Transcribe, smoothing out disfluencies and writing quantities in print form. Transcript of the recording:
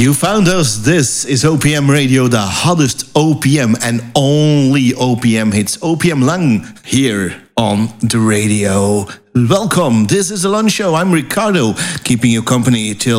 You found us. This is OPM Radio, the hottest OPM and only OPM hits. OPM Lang here on the radio. Welcome. This is the Lunch Show. I'm Ricardo, keeping you company till